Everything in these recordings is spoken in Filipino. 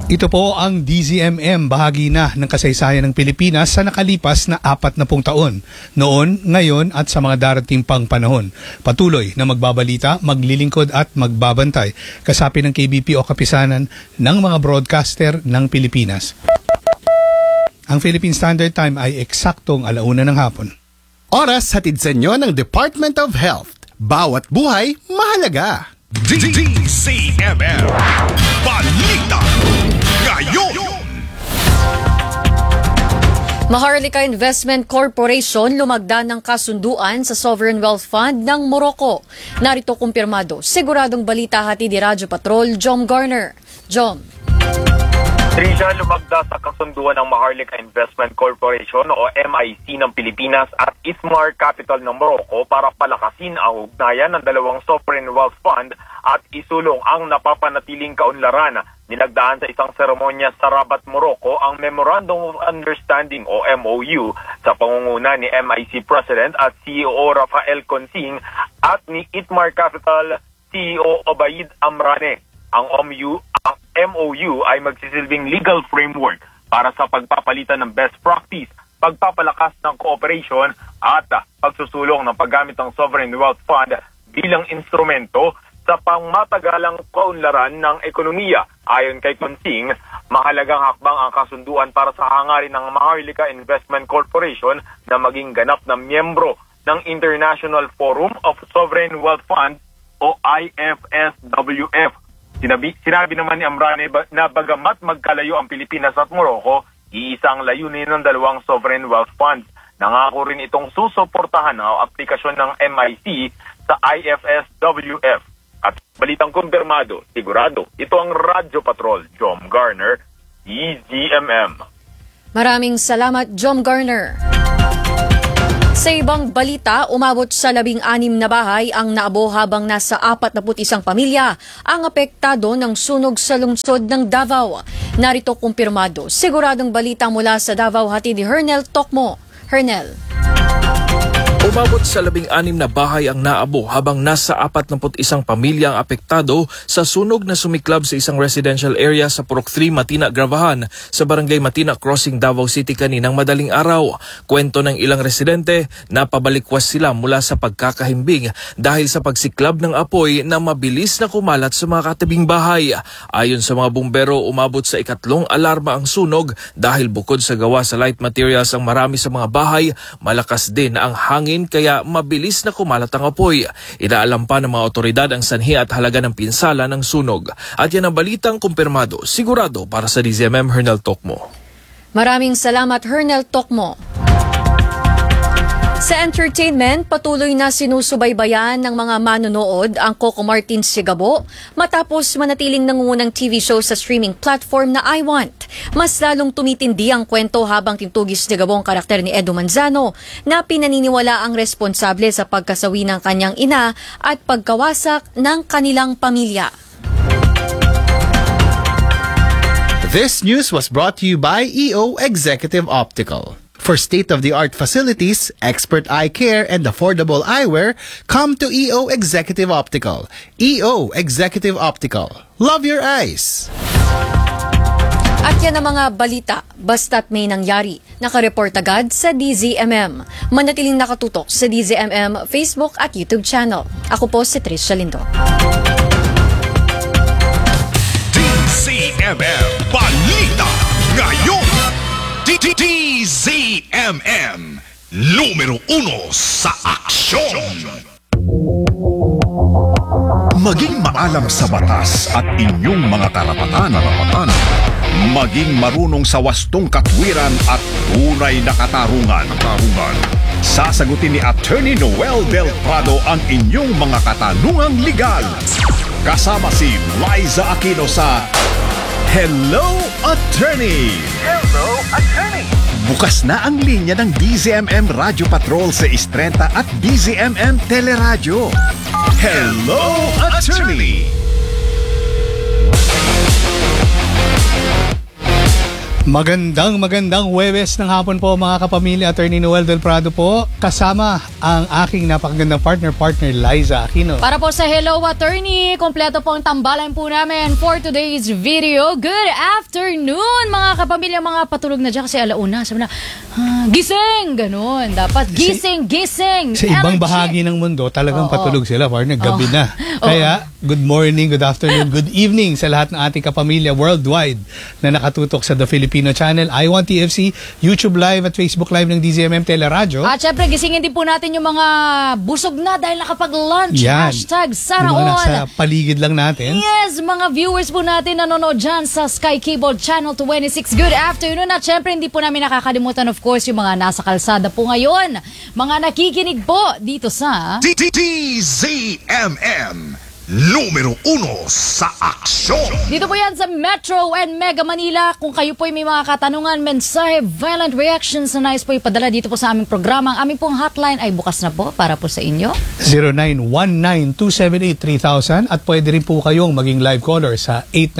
Ito po ang DZMM, bahagi na ng kasaysayan ng Pilipinas sa nakalipas na 40 taon. Noon, ngayon at sa mga darating pang panahon. Patuloy na magbabalita, maglilingkod at magbabantay kasapi ng KBP o kapisanan ng mga broadcaster ng Pilipinas. Ang Philippine Standard Time ay eksaktong 1:00 ng hapon. Oras hatid sa inyo ng Department of Health. Bawat buhay, mahalaga. DZMM Balita ngayon. Maharlika Investment Corporation lumagda ng kasunduan sa Sovereign Wealth Fund ng Morocco. Narito kumpirmado. Siguradong balita hatid ni Radyo Patrol, Jom Garner. Jom. Trisha, lumagda sa kasunduan ng Maharlika Investment Corporation o MIC ng Pilipinas at Ismar Capital ng Morocco para palakasin ang ugnayan ng dalawang sovereign wealth fund at isulong ang napapanatiling kaunlaran. Nilagdaan sa isang seremonya sa Rabat, Morocco ang Memorandum of Understanding o MOU sa pangunguna ni MIC President at CEO Rafael Consing at ni Ismar Capital CEO Obaid Amrane. Ang MOU ay magsisilbing legal framework para sa pagpapalitan ng best practice, pagpapalakas ng cooperation at pagsusulong ng paggamit ng Sovereign Wealth Fund bilang instrumento sa pangmatagalang kaunlaran ng ekonomiya. Ayon kay Consing, mahalagang hakbang ang kasunduan para sa hangarin ng Maharlika Investment Corporation na maging ganap na miyembro ng International Forum of Sovereign Wealth Fund o IFSWF. Sinabi naman ni Amrane na bagamat magkalayo ang Pilipinas at Morocco, iisang layunin ng dalawang sovereign wealth funds. Nangako rin itong susuportahan ang aplikasyon ng MIC sa IFSWF. At balitang kumpirmado, sigurado, ito ang Radyo Patrol, Jom Garner, DZMM. Maraming salamat, Jom Garner. Sa ibang balita, umabot sa 16 na bahay ang naabo habang nasa 41 pamilya ang apektado ng sunog sa lungsod ng Davao. Narito kumpirmado. Siguradong balita mula sa Davao hatid ni Hernel Tokmo. Hernel. Umabot sa 16 na bahay ang naabo habang nasa 41 pamilya ang apektado sa sunog na sumiklab sa isang residential area sa Purok 3, Matina, Gravahan sa Barangay Matina Crossing, Davao City kaninang madaling araw. Kwento ng ilang residente, napabalikwas sila mula sa pagkakahimbing dahil sa pagsiklab ng apoy na mabilis na kumalat sa mga katabing bahay. Ayon sa mga bumbero, umabot sa ikatlong alarma ang sunog dahil bukod sa gawa sa light materials ang marami sa mga bahay, malakas din ang hangin kaya mabilis na kumalat ang apoy. Inaalam pa ng mga otoridad ang sanhi at halaga ng pinsala ng sunog. At yan ang balitang kumpirmado, sigurado para sa DZMM, Hernel Tokmo. Maraming salamat, Hernel Tokmo. Sa entertainment, patuloy na sinusubaybayan ng mga manonood ang Coco Martin Sigabo matapos manatiling nangungunang TV show sa streaming platform na I Want. Mas lalong tumitindi ang kwento habang tintugis ni Gabo ang karakter ni Edo Manzano na pinaniniwala ang responsable sa pagkasawi ng kanyang ina at pagkawasak ng kanilang pamilya. This news was brought to you by EO Executive Optical. For state-of-the-art facilities, expert eye care, and affordable eyewear, come to EO Executive Optical. EO Executive Optical. Love your eyes! At yan ang mga balita, basta't may nangyari. Nakareport agad sa DZMM. Manatiling nakatutok sa DZMM Facebook at YouTube channel. Ako po si Tricia Lindo. DZMM Balita ngayon. DZMM numero 1 sa aksyon. Maging maalam sa batas at inyong mga karapatan. Maging marunong sa wastong katwiran at tunay na katarungan. Sasagutin ni Attorney Noel Del Prado ang inyong mga katanungang legal. Kasama si Liza Aquino sa Hello, Attorney! Hello, Attorney! Bukas na ang linya ng DZMM Radio Patrol sa Istrenta at DZMM Teleradyo. Hello, Attorney! Magandang Huwebes ng hapon po mga kapamilya. Attorney Noel Del Prado po. Kasama ang aking napakagandang partner Liza Aquino. Para po sa Hello Attorney, kompleto po ang tambalan po namin for today's video. Good afternoon mga kapamilya, mga patulog na dyan kasi alauna. Sabi na, gising! Ganon. Dapat gising! Sa ibang Energy. bahagi ng mundo, talagang Oo. patulog sila. Partner, gabi na. Kaya, good morning, good afternoon, good evening sa lahat ng ating kapamilya worldwide na nakatutok sa The Filipino Channel, I1 TFC, YouTube Live at Facebook Live ng DZMM Teleradyo. At syempre, gisingin din po natin yung mga busog na dahil nakapag-lunch. Yan. Hashtag Yung mga nasa Saraon. paligid lang natin. Yes, mga viewers po natin nanonood dyan sa Sky Cable Channel 26. Good afternoon. At syempre, hindi po namin nakakalimutan, of course, yung mga nasa kalsada po ngayon. Mga nakikinig po dito sa... DZMM Numero 1 sa aksyon. Dito po yan sa Metro and Mega Manila. Kung kayo po may mga katanungan, mensahe, violent reactions na nais po ipadala dito po sa aming programa, ang aming pong hotline ay bukas na po para po sa inyo. 0919-278-3000 at pwede rin po kayong maging live caller sa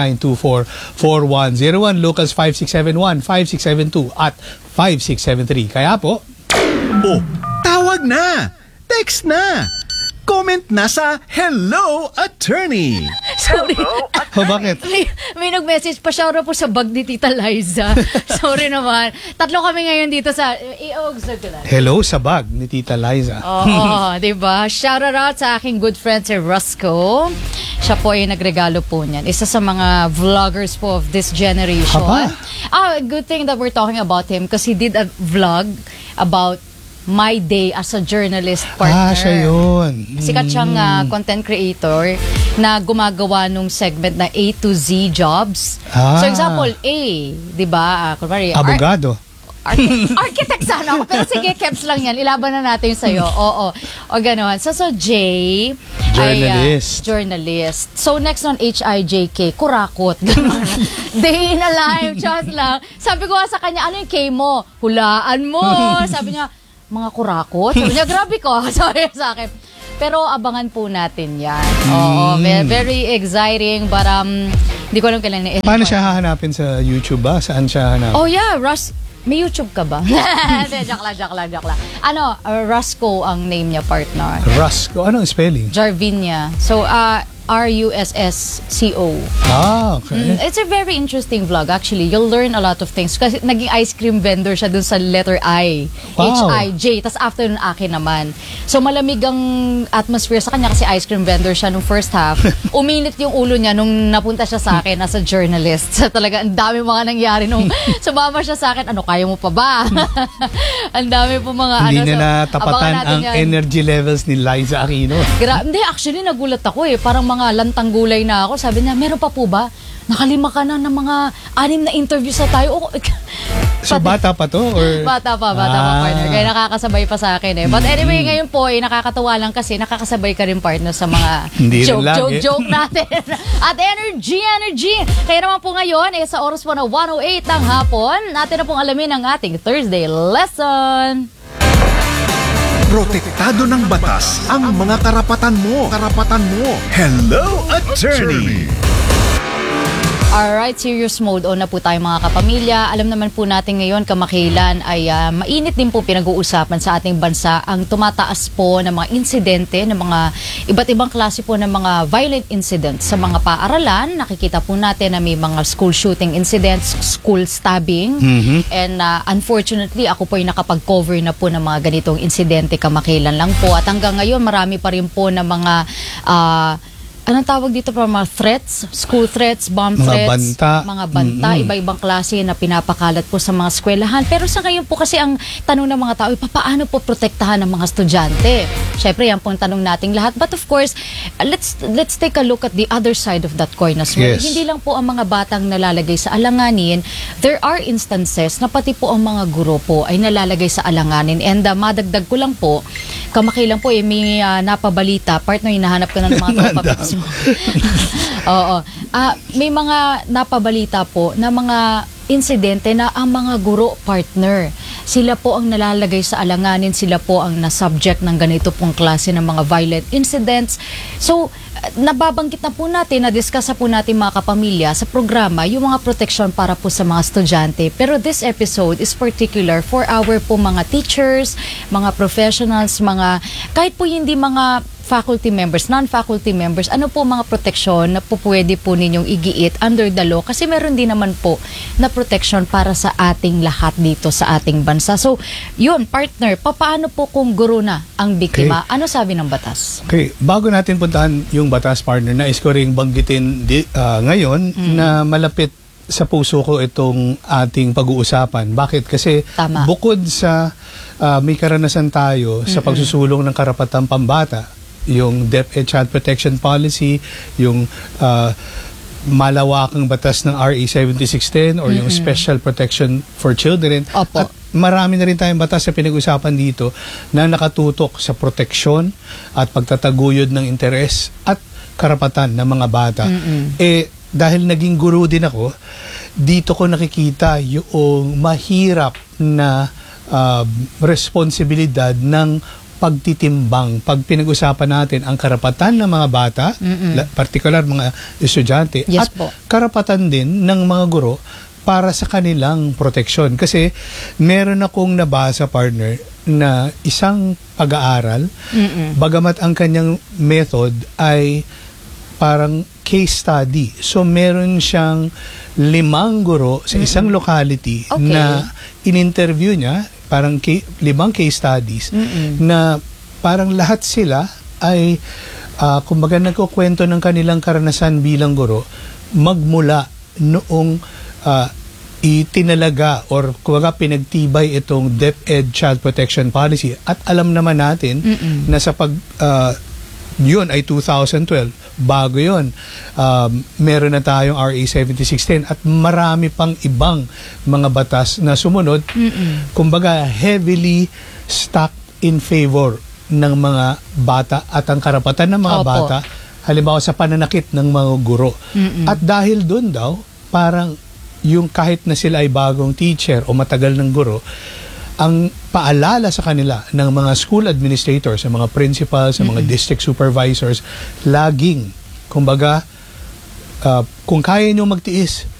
8924-4101, locals 5671, 5672 at 5673. Kaya po, Oh, tawag na! Text na! Comment na sa Hello Attorney! Sorry. bakit? May nag-message pa, shout out po sa bag ni Tita Liza. Sorry naman. Tatlo kami ngayon dito sa... Hello sa bag ni Tita Liza. Oo, diba? Shout out sa aking good friend si Roscoe. Siya po ay nagregalo po niyan. Isa sa mga vloggers po of this generation. Aba. Good thing that we're talking about him because he did a vlog about my day as a journalist partner. Siya yun. Sikat siyang content creator na gumagawa nung segment na A to Z jobs. So example, A, di ba? Kunwari, Abogado. architect sana ako. Pero sige, caps lang yan. Ilaban na natin sa'yo. Oo. O gano'n. So J, Journalist. ay journalist. So next on HIJK, kurakot. Gano'n. Day in a life, just lang. Sabi ko sa kanya, ano yung K mo? Hulaan mo. Sabi niya, mga kurakot. Sabi niya, grabe ko. Sabi sa akin. Pero abangan po natin yan. Oo, very exciting. But hindi ko alam kailan ni Paano siya hahanapin sa YouTube ba? Saan siya hahanapin? Oh yeah, may YouTube ka ba? Joke lang. Ano, Roscoe ang name niya, partner. Roscoe. Anong spelling? Jarvinia. So, RUSSCO. Okay. It's a very interesting vlog actually. You'll learn a lot of things. Kasi naging ice cream vendor siya dun sa letter I. Wow. HIJ. Tapos after nun akin naman. So malamig ang atmosphere sa kanya kasi ice cream vendor siya nung first half. Uminit yung ulo niya nung napunta siya sa akin as a journalist. So talaga ang dami mga nangyari nung sumama siya sa akin. Ano, kaya mo pa ba? Ang dami po mga Hindi so, na natapatan abangan natin ang yan. energy levels ni Liza Aquino. Hindi, actually nagulat ako Parang mga lantang gulay na ako. Sabi niya, meron pa po ba? Nakalima ka na ng mga 6 na interviews na tayo. So bata pa to? Or? Bata pa, partner. Kaya nakakasabay pa sa akin But anyway, ngayon po, nakakatawa lang kasi nakakasabay ka rin, partner, sa mga Hindi rin lagi. joke natin. At energy. Kaya naman po ngayon, sa oras po na 1:08 ng hapon, natin na pong alamin ang ating Thursday lesson. Protektado ng batas ang mga karapatan mo. Hello Attorney. Alright, serious mode on na po tayo mga kapamilya. Alam naman po natin ngayon kamakilan ay mainit din po pinag-uusapan sa ating bansa ang tumataas po ng mga insidente, ng mga iba't ibang klase po ng mga violent incidents sa mga paaralan. Nakikita po natin na may mga school shooting incidents, school stabbing. And unfortunately, ako po ay nakapag-cover na po ng mga ganitong insidente kamakilan lang po. At hanggang ngayon, marami pa rin po na mga anong tawag dito pa? Mga threats, school threats, bomb threats, mga banta, iba-ibang klase na pinapakalat po sa mga eskwelahan. Pero sa ngayon po kasi ang tanong ng mga tao, paano po protektahan ng mga estudyante? Syempre, yan po ang tanong nating lahat. But of course, let's take a look at the other side of that coin as well. Yes. Hindi lang po ang mga batang nalalagay sa alanganin. There are instances na pati po ang mga guro po ay nalalagay sa alanganin. And madagdag ko lang po, kamakilang po may napabalita, partner, hinahanap ko na ng mga tropa. Oo. May mga napabalita po na mga insidente na ang mga guro, partner, sila po ang nalalagay sa alanganin, sila po ang na-subject ng ganito pong klase ng mga violent incidents. So, nababanggit na po natin, na-discuss na po natin mga kapamilya sa programa, yung mga protection para po sa mga estudyante. Pero this episode is particular for our po mga teachers, mga professionals, mga, kahit po hindi mga faculty members, non-faculty members, ano po mga proteksyon na po pwede po ninyong igiit under the law? Kasi meron din naman po na protection para sa ating lahat dito sa ating bansa. So, yun, partner, paano po kung guro na ang biktima? Okay. Ano sabi ng batas? Okay, bago natin puntahan yung batas, partner, nais ko ring banggitin ngayon na malapit sa puso ko itong ating pag-uusapan. Bakit? Kasi Tama. bukod sa may karanasan tayo sa pagsusulong ng karapatang pambata, yung DepEd Child Protection Policy, yung malawakang batas ng RA 7610 or yung Special Protection for Children. Opo. At marami na rin tayong batas na pinag-usapan dito na nakatutok sa proteksyon at pagtataguyod ng interes at karapatan ng mga bata. Dahil naging guro din ako, dito ko nakikita yung mahirap na responsibilidad ng pagtitimbang pag pinag-usapan natin ang karapatan ng mga bata, particular mga estudyante, Yes at po. karapatan din ng mga guro para sa kanilang proteksyon. Kasi meron akong nabasa, partner, na isang pag-aaral, bagamat ang kanyang method ay parang case study. So meron siyang 5 guro sa isang locality Okay. na in-interview niya, parang 5 case studies na parang lahat sila ay kumbaga nagkukwento ng kanilang karanasan bilang guro magmula noong itinalaga or kumbaga pinagtibay itong DepEd Child Protection Policy. At alam naman natin na sa yun ay 2012. Bago yun, meron na tayong RA 7610 at marami pang ibang mga batas na sumunod. Kumbaga, heavily stacked in favor ng mga bata at ang karapatan ng mga Opo. bata, halimbawa sa pananakit ng mga guro. At dahil dun daw, parang yung kahit na sila ay bagong teacher o matagal ng guro, ang paalala sa kanila ng mga school administrators, sa mga principals, sa mga district supervisors, laging, kumbaga, kung kaya nyo magtiis,